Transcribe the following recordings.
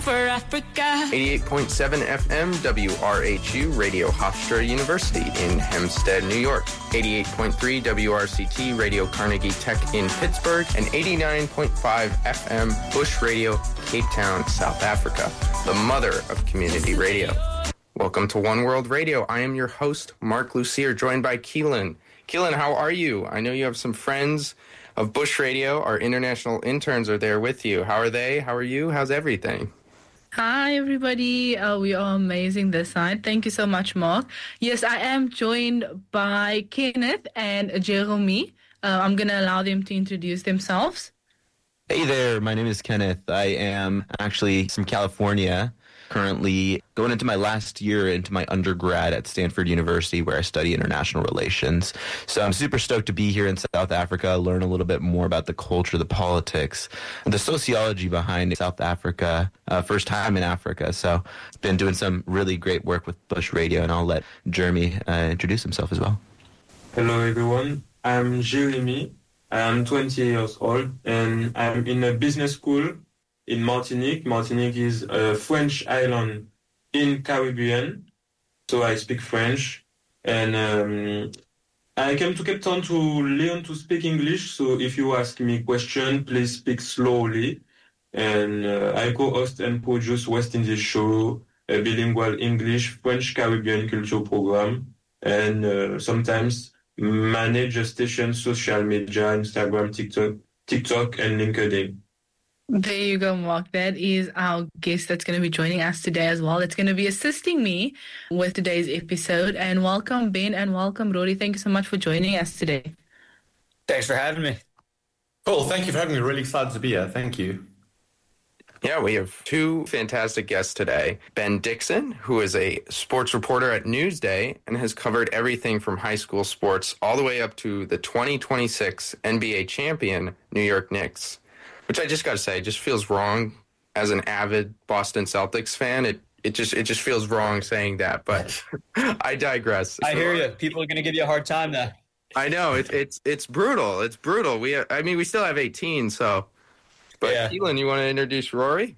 For Africa. 88.7 FM WRHU Radio Hofstra University in Hempstead, New York. 88.3 WRCT Radio Carnegie Tech in Pittsburgh. And 89.5 FM Bush Radio, Cape Town, South Africa. The mother of community radio. Welcome to One World Radio. I am your host, Mark Lucier, joined by Keelan. Keelan, how are you? I know you have some friends of Bush Radio. Our international interns are there with you. How are they? How are you? How's everything? Hi, everybody. We are amazing this side. Thank you so much, Mark. Yes, I am joined by Kenneth and Jeremy. I'm going to allow them to introduce themselves. Hey there. My name is Kenneth. I am actually from California, currently going into my last year into my undergrad at Stanford University, where I study international relations. So I'm super stoked to be here in South Africa, learn a little bit more about the culture, the politics, the sociology behind South Africa, first time in Africa. So I've been doing some really great work with Bush Radio, and I'll let Jeremy introduce himself as well. Hello, everyone. I'm Jeremy. I'm 20 years old, and I'm in a business school in Martinique. Martinique is a French island in Caribbean, so I speak French. And I came to Cape Town to learn to speak English, so if you ask me a question, please speak slowly. And I co-host and produce West Indies show, a bilingual English-French Caribbean culture program, and sometimes manage a station social media, Instagram, TikTok, and LinkedIn. There you go, Mark. That is our guest that's going to be joining us today as well. It's going to be assisting me with today's episode. And welcome, Ben, and welcome, Rory. Thank you so much for joining us today. Thanks for having me. Cool. Thank you for having me. Really excited to be here. Thank you. Yeah, we have two fantastic guests today. Ben Dixon, who is a sports reporter at Newsday and has covered everything from high school sports all the way up to the 2026 NBA champion, New York Knicks. Which I just got to say, just feels wrong as an avid Boston Celtics fan. It just feels wrong saying that, but I digress. I hear you. People are going to give you a hard time now. I know it's brutal. It's brutal. We still have 18, so. But yeah. Keelan, you want to introduce Rory?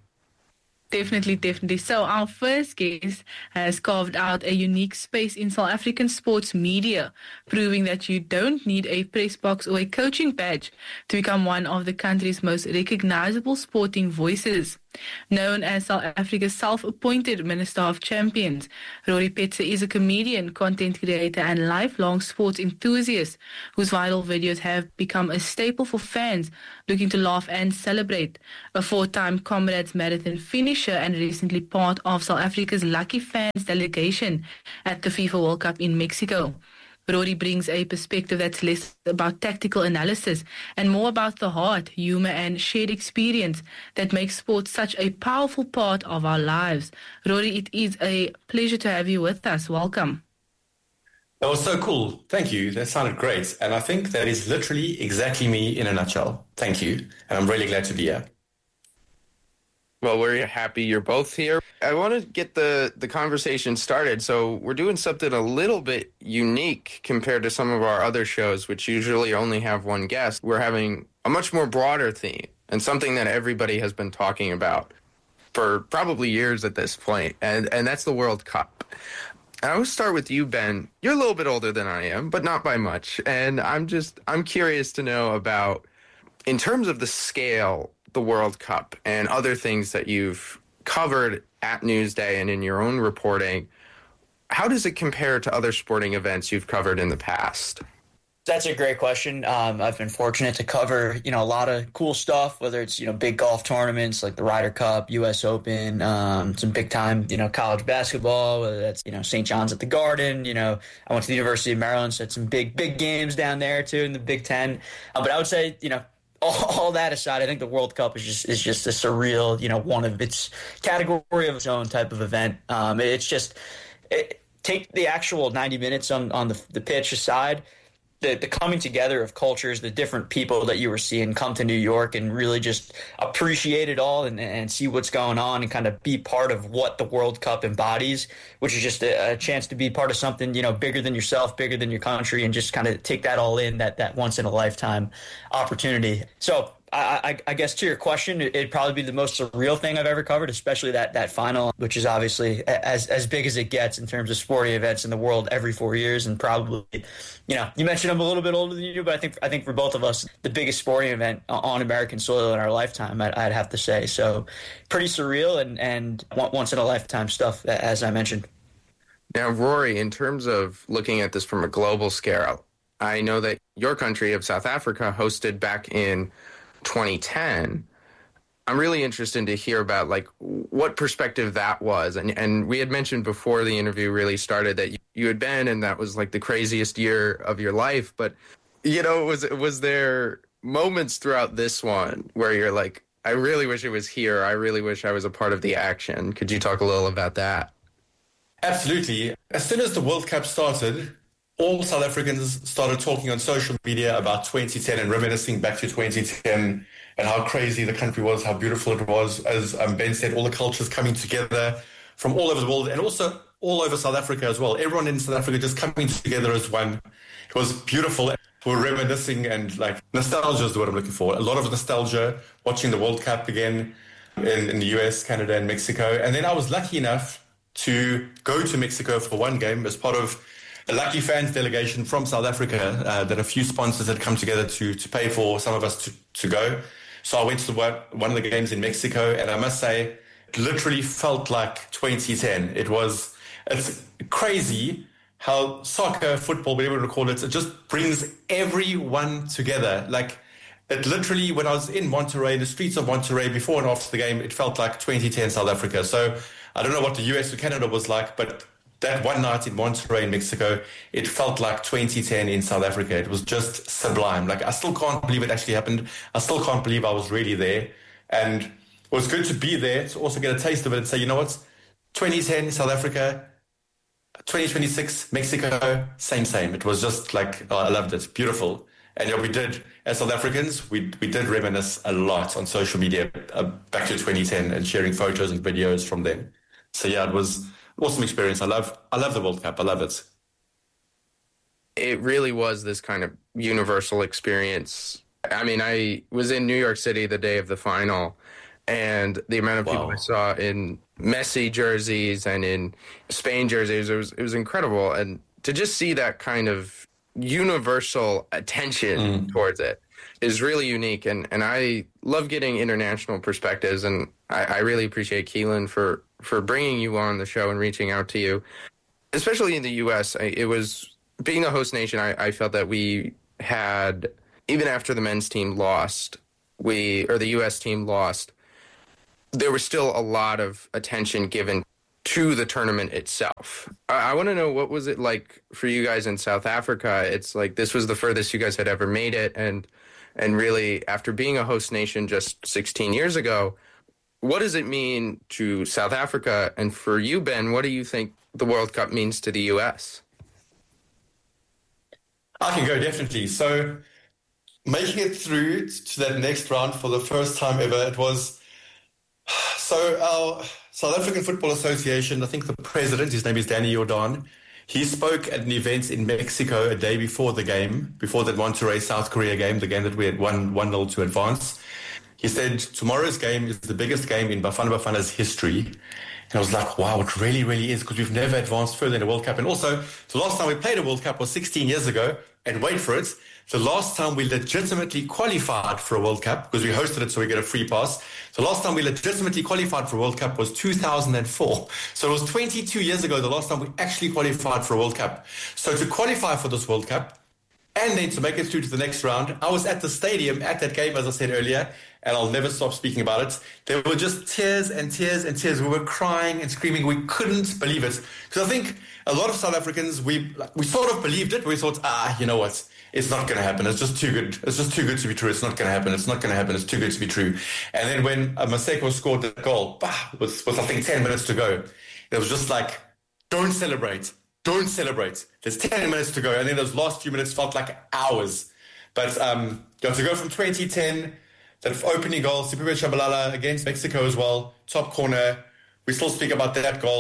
Definitely. So our first guest has carved out a unique space in South African sports media, proving that you don't need a press box or a coaching badge to become one of the country's most recognizable sporting voices. Known as South Africa's self-appointed Minister of Champions, Rory Petse is a comedian, content creator, and lifelong sports enthusiast whose viral videos have become a staple for fans looking to laugh and celebrate. A four-time Comrades Marathon finisher and recently part of South Africa's Lucky Fans delegation at the FIFA World Cup in Mexico. Rory brings a perspective that's less about tactical analysis and more about the heart, humor, and shared experience that makes sports such a powerful part of our lives. Rory, it is a pleasure to have you with us. Welcome. That was so cool. Thank you. That sounded great. And I think that is literally exactly me in a nutshell. Thank you. And I'm really glad to be here. Well, we're happy you're both here. I want to get the conversation started. So we're doing something a little bit unique compared to some of our other shows, which usually only have one guest. We're having a much more broader theme and something that everybody has been talking about for probably years at this point, and that's the World Cup. And I will start with you, Ben. You're a little bit older than I am, but not by much. And I'm curious to know about, in terms of the scale, the World Cup and other things that you've covered at Newsday and in your own reporting, how does it compare to other sporting events you've covered in the past? That's a great question. I've been fortunate to cover, a lot of cool stuff, whether it's, big golf tournaments like the Ryder Cup, U.S. Open, some big time, college basketball, whether that's, St. John's at the Garden. I went to the University of Maryland, so had some big games down there too in the Big Ten. But I would say, all that aside, I think the World Cup is just a surreal, one of its category of its own type of event. Take the actual 90 minutes on the pitch aside. The coming together of cultures, the different people that you were seeing come to New York and really just appreciate it all and see what's going on and kind of be part of what the World Cup embodies, which is just a chance to be part of something, bigger than yourself, bigger than your country, and just kind of take that all in, that once in a lifetime opportunity. So I guess to your question, it'd probably be the most surreal thing I've ever covered, especially that final, which is obviously as big as it gets in terms of sporting events in the world every 4 years. And probably, you mentioned I'm a little bit older than you, but I think for both of us, the biggest sporting event on American soil in our lifetime, I'd have to say. So pretty surreal and once in a lifetime stuff, as I mentioned. Now, Rory, in terms of looking at this from a global scale, I know that your country of South Africa hosted back in 2010. I'm really interested to hear about what perspective that was. And we had mentioned before the interview really started that you had been, and that was the craziest year of your life. But, was there moments throughout this one where you're like, I really wish it was here. I really wish I was a part of the action. Could you talk a little about that? Absolutely. As soon as the World Cup started, all South Africans started talking on social media about 2010 and reminiscing back to 2010 and how crazy the country was, how beautiful it was. As Ben said, all the cultures coming together from all over the world and also all over South Africa as well. Everyone in South Africa just coming together as one. It was beautiful. We're reminiscing and nostalgia is the word I'm looking for. A lot of nostalgia watching the World Cup again in the US, Canada and Mexico. And then I was lucky enough to go to Mexico for one game as part of a lucky fans delegation from South Africa that a few sponsors had come together to pay for some of us to go. So I went to one of the games in Mexico, and I must say, it literally felt like 2010. It's crazy how soccer, football, whatever you want to call it just brings everyone together. It literally, when I was in Monterrey, the streets of Monterrey, before and after the game, it felt like 2010 South Africa. So I don't know what the US or Canada was like, but that one night in Monterrey in Mexico, it felt like 2010 in South Africa. It was just sublime. I still can't believe it actually happened. I still can't believe I was really there. And it was good to be there, to also get a taste of it and say, you know what, 2010 South Africa, 2026 Mexico, same. It was just I loved it. Beautiful. And we did, as South Africans, we did reminisce a lot on social media back to 2010 and sharing photos and videos from then. So yeah, it was awesome experience. I love the World Cup. I love it. It really was this kind of universal experience. I mean, I was in New York City the day of the final, and the amount of people I saw in Messi jerseys and in Spain jerseys, it was incredible. And to just see that kind of universal attention towards it is really unique. And I love getting international perspectives, and I really appreciate Keelan for bringing you on the show and reaching out to you, especially in the U.S. It was being the host nation. I felt that we had, even after the men's team lost, the U.S. team lost, there was still a lot of attention given to the tournament itself. I want to know, what was it like for you guys in South Africa? It's this was the furthest you guys had ever made it. And really, after being a host nation just 16 years ago, what does it mean to South Africa? And for you, Ben, what do you think the World Cup means to the U.S.? I can go, definitely. So making it through to that next round for the first time ever, it was... So our South African Football Association, I think the president, his name is Danny Jordan, he spoke at an event in Mexico a day before the game, before that Monterrey South Korea game, the game that we had won 1-0 to advance. He said, tomorrow's game is the biggest game in Bafana Bafana's history. And I was like, wow, it really, really is, because we've never advanced further in a World Cup. And also, the last time we played a World Cup was 16 years ago. And wait for it, the last time we legitimately qualified for a World Cup, because we hosted it so we get a free pass, the last time we legitimately qualified for a World Cup was 2004. So it was 22 years ago, the last time we actually qualified for a World Cup. So to qualify for this World Cup, and then to make it through to the next round, I was at the stadium at that game, as I said earlier, and I'll never stop speaking about it. There were just tears and tears and tears. We were crying and screaming. We couldn't believe it. Because I think a lot of South Africans, we sort of believed it. We thought, you know what? It's not going to happen. It's just too good. It's just too good to be true. It's not going to happen. It's not going to happen. It's too good to be true. And then when Maseko scored the goal, with I think 10 minutes to go, it was just like, don't celebrate. Don't celebrate. There's 10 minutes to go. And then those last few minutes felt like hours. But to go from 2010, that opening goal, Siphiwe Tshabalala against Mexico as well, top corner, we still speak about that goal.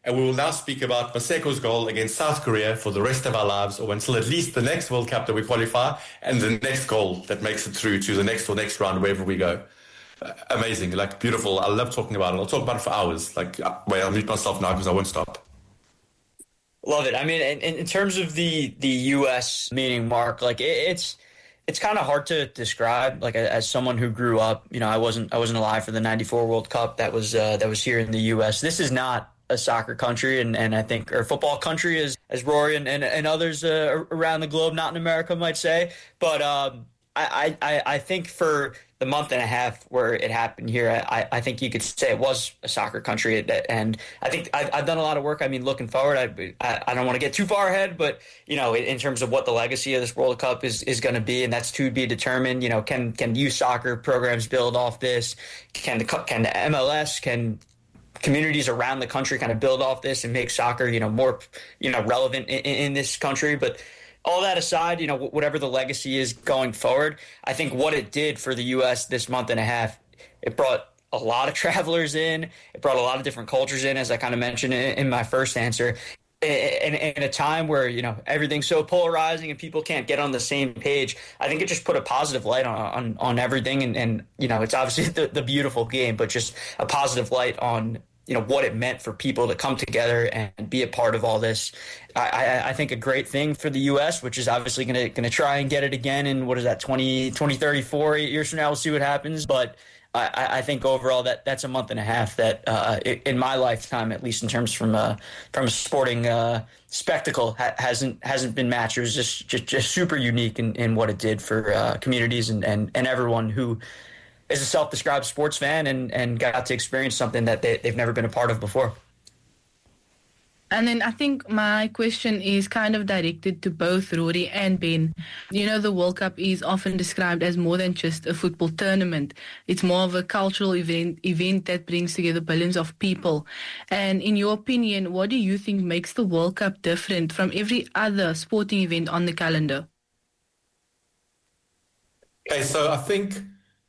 and we will now speak about Maseko's goal against South Korea for the rest of our lives, or until at least the next World Cup that we qualify, and the next goal that makes it through to the next round, wherever we go. Amazing, like beautiful. I love talking about it. I'll talk about it for hours. Wait, I'll mute myself now because I won't stop. Love it. I mean, in terms of the U.S. meaning, Mark, like it's kind of hard to describe. Like as someone who grew up, I wasn't alive for the '94 World Cup that was here in the U.S. This is not a soccer country, and I think, or football country, as Rory and others around the globe, not in America, might say. But I think for the month and a half where it happened here, I think you could say it was a soccer country. And I think I've done a lot of work. I mean, looking forward, I don't want to get too far ahead, but, in terms of what the legacy of this World Cup is going to be, and that's to be determined. Can youth soccer programs build off this? Can the MLS, can communities around the country kind of build off this and make soccer, more, relevant in this country? But all that aside, whatever the legacy is going forward, I think what it did for the U.S. this month and a half, it brought a lot of travelers in. It brought a lot of different cultures in, as I kind of mentioned in my first answer. In a time where, everything's so polarizing and people can't get on the same page, I think it just put a positive light on everything. And it's obviously the beautiful game, but just a positive light on what it meant for people to come together and be a part of all this. I think a great thing for the U.S., which is obviously going to try and get it again in, 2034, 8 years from now, we'll see what happens. But I think overall that's a month and a half that in my lifetime, at least in terms from a sporting spectacle, hasn't been matched. It was just super unique in what it did for communities and everyone who is a self-described sports fan and got to experience something that they've never been a part of before. And then I think my question is kind of directed to both Rory and Ben. The World Cup is often described as more than just a football tournament. It's more of a cultural event that brings together billions of people. And in your opinion, what do you think makes the World Cup different from every other sporting event on the calendar? Okay, so I think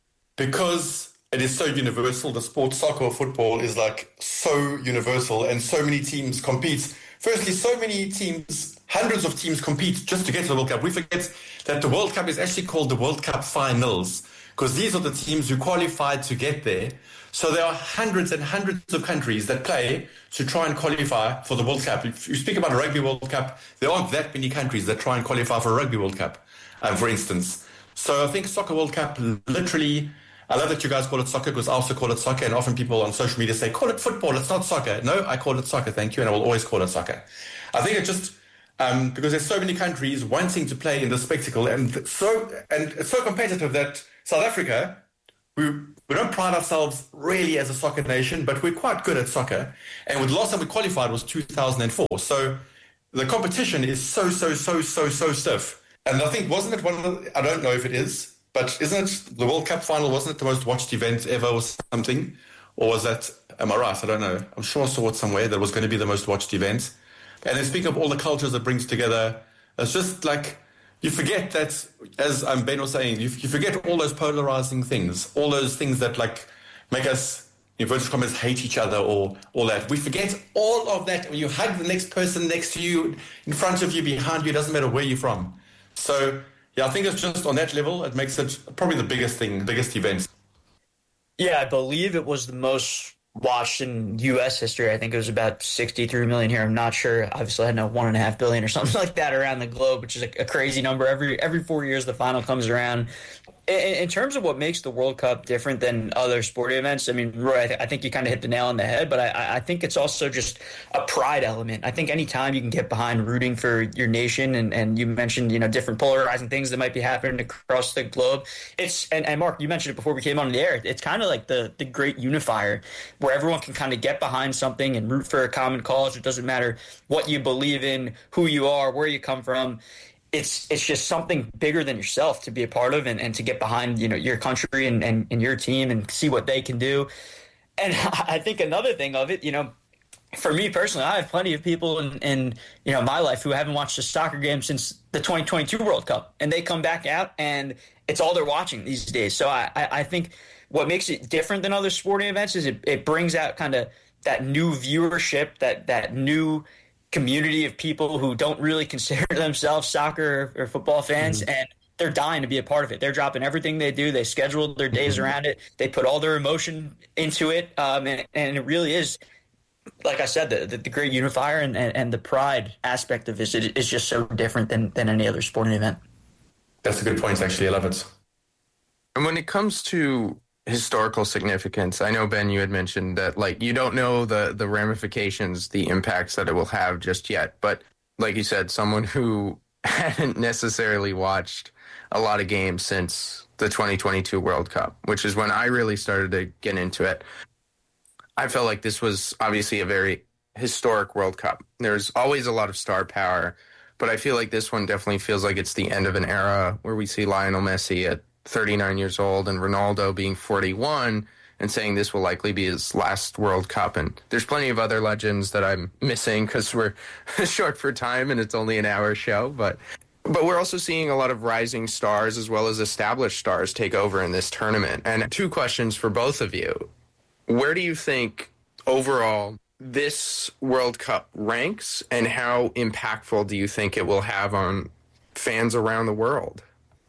because it is so universal, the sport, soccer or football, is so universal and so many teams compete. Firstly, so many teams, hundreds of teams compete just to get to the World Cup. We forget that the World Cup is actually called the World Cup Finals because these are the teams who qualified to get there. So there are hundreds and hundreds of countries that play to try and qualify for the World Cup. If you speak about a Rugby World Cup, there aren't that many countries that try and qualify for a Rugby World Cup, for instance. So I think Soccer World Cup literally... I love that you guys call it soccer because I also call it soccer, and often people on social media say, call it football, it's not soccer. No, I call it soccer, thank you, and I will always call it soccer. I think it just, because there's so many countries wanting to play in the spectacle, and it's so competitive that South Africa, we don't pride ourselves really as a soccer nation, but we're quite good at soccer. And the last time we qualified was 2004. So the competition is so stiff. And I think, wasn't it I don't know if it is, but isn't it the World Cup final? Wasn't it the most watched event ever or something? Or was that, am I right? I don't know. I'm sure I saw it somewhere that was going to be the most watched event. And then speaking of all the cultures it brings together, it's just you forget that, as Ben was saying, you forget all those polarizing things, all those things that make us, in inverted commas, hate each other or all that. We forget all of that when you hug the next person next to you, in front of you, behind you, it doesn't matter where you're from. So, yeah, I think it's just on that level, it makes it probably the biggest event. Yeah, I believe it was the most watched in U.S. history. I think it was about 63 million here. I'm not sure. Obviously, I know 1.5 billion or something like that around the globe, which is a crazy number. Every 4 years, the final comes around. In terms of what makes the World Cup different than other sporting events, I mean, Roy, I think you kind of hit the nail on the head, but I think it's also just a pride element. I think anytime you can get behind rooting for your nation, and you mentioned, different polarizing things that might be happening across the globe. And Mark, you mentioned it before we came on the air. It's kind of like the great unifier where everyone can kind of get behind something and root for a common cause. It doesn't matter what you believe in, who you are, where you come from. It's just something bigger than yourself to be a part of and to get behind, your country and your team and see what they can do. And I think another thing of it, for me personally, I have plenty of people in my life who haven't watched a soccer game since the 2022 World Cup, and they come back out and it's all they're watching these days. So I think what makes it different than other sporting events is it brings out kind of that new viewership, that new community of people who don't really consider themselves soccer or football fans, and they're dying to be a part of it. They're dropping everything they do. They schedule their days around it. They put all their emotion into it, and it really is, like I said, the great unifier and the pride aspect of this is just so different than any other sporting event. That's a good point, actually. I love it. And when it comes to historical significance, I know, Ben, you had mentioned that, like, you don't know the ramifications, the impacts that it will have just yet. But like you said, someone who hadn't necessarily watched a lot of games since the 2022 World Cup, which is when I really started to get into it, I felt like this was obviously a very historic World Cup. There's always a lot of star power, but I feel like this one definitely feels like it's the end of an era where we see Lionel Messi at 39 years old and Ronaldo being 41 and saying this will likely be his last World Cup. And there's plenty of other legends that I'm missing because we're short for time and it's only an hour show. But we're also seeing a lot of rising stars as well as established stars take over in this tournament. And two questions for both of you. Where do you think overall this World Cup ranks, and how impactful do you think it will have on fans around the world?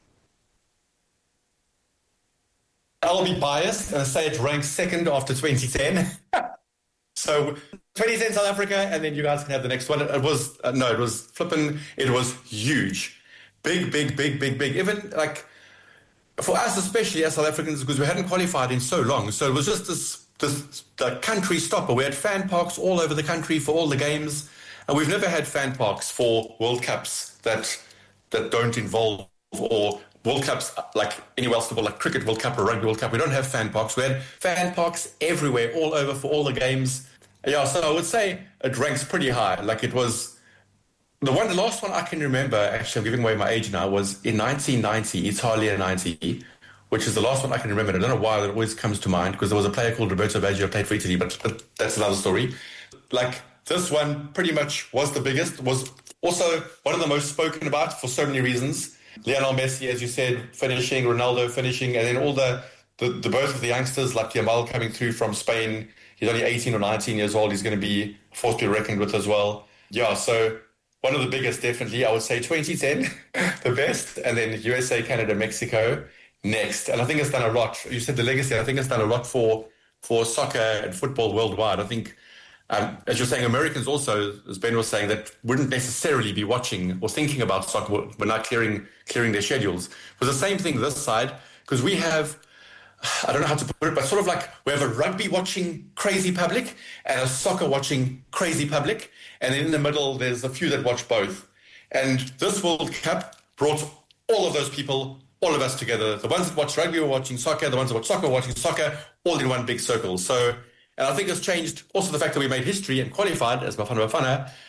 I'll be biased and say it ranks second after 2010. So 2010 South Africa, and then you guys can have the next one. It was it was huge. Big. Even like for us, especially as South Africans, because we hadn't qualified in so long. So it was just this the country stopper. We had fan parks all over the country for all the games. And we've never had fan parks for World Cups that don't involve, or World Cups like anywhere else in the world, like Cricket World Cup or Rugby World Cup. We don't have fan parks. We had fan parks everywhere, all over for all the games. Yeah, so I would say it ranks pretty high. Like it was the last one I can remember, actually I'm giving away my age now, was in 1990, Italia 90, which is the last one I can remember. I don't know why that always comes to mind, because there was a player called Roberto Baggio who played for Italy, but that's another story. Like this one pretty much was the biggest, was also one of the most spoken about for so many reasons. Lionel Messi, as you said, finishing, Ronaldo finishing, and then all the both of the youngsters like Yamal coming through from Spain. He's only 18 or 19 years old. He's going to be a force to be reckoned with as well. Yeah, so one of the biggest, definitely. I would say 2010, the best, and then USA, Canada, Mexico next. And I think it's done a lot. You said the legacy. I think it's done a lot for soccer and football worldwide. I think, as you're saying, Americans also, as Ben was saying, that wouldn't necessarily be watching or thinking about soccer when not clearing their schedules. It was the same thing this side, because we have, I don't know how to put it, but sort of like we have a rugby watching crazy public and a soccer watching crazy public. And then in the middle, there's a few that watch both. And this World Cup brought all of those people, all of us together. The ones that watch rugby were watching soccer, the ones that watch soccer were watching soccer, all in one big circle. So, and I think it's changed also the fact that we made history and qualified as Bafana Bafana,